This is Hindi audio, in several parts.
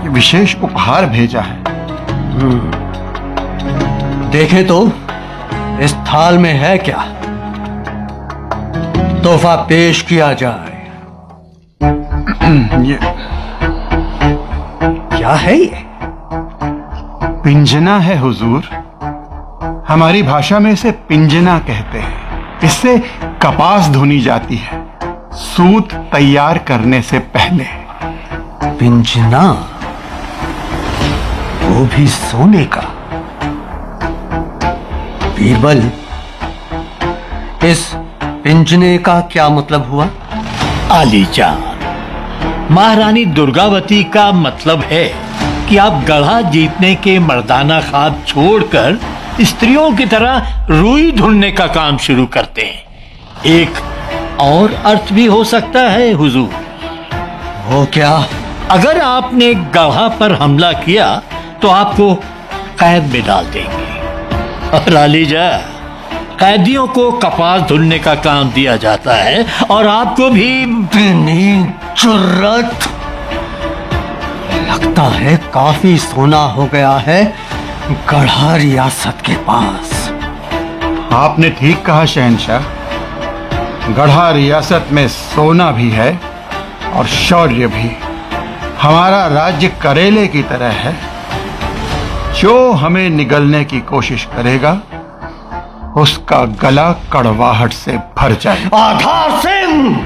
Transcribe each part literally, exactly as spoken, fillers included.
ये विशेष उपहार भेजा है। देखें तो इस थाल में है क्या? तोहफा पेश किया जाए। ये क्या है ये? पिंजना है हुजूर। हमारी भाषा में इसे पिंजना कहते हैं। इससे कपास धुनी जाती है सूत तैयार करने से पहले। पिंजना? वो भी सोने का? बीरबल, इस पिंजने का क्या मतलब हुआ? आलीजान, महारानी दुर्गावती का मतलब है कि आप गढ़ा जीतने के मर्दाना ख्वाब छोड़कर स्त्रियों की तरह रुई ढूंढने का काम शुरू करते हैं। एक और अर्थ भी हो सकता है हुजूर। वो क्या? अगर आपने गढ़ा पर हमला किया तो आपको कैद में डाल देंगे। और आलीजा, कैदियों को कपास धुलने का काम दिया जाता है और आपको भी। इतनी जुर्रत! लगता है काफी सोना हो गया है गढ़ा रियासत के पास। आपने ठीक कहा शहंशाह। गढ़ा रियासत में सोना भी है और शौर्य भी। हमारा राज्य करेले की तरह है। जो हमें निगलने की कोशिश करेगा उसका गला कड़वाहट से भर जाए। आधार सिंह,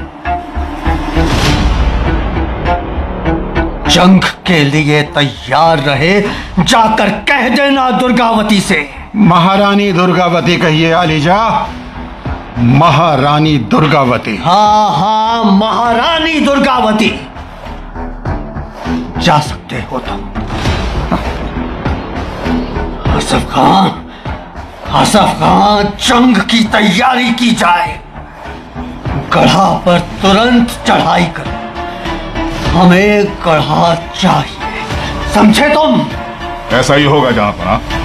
जंग के लिए तैयार रहे। जाकर कह देना दुर्गावती से। महारानी दुर्गावती कहिए आलीजा, महारानी दुर्गावती। हाँ हाँ, महारानी दुर्गावती। जा सकते हो तुम। आसफ खान, आसफ खान, जंग की तैयारी की जाए। गढ़ा पर तुरंत चढ़ाई करो। हमें गढ़ा चाहिए, समझे तुम? ऐसा ही होगा जहां पर।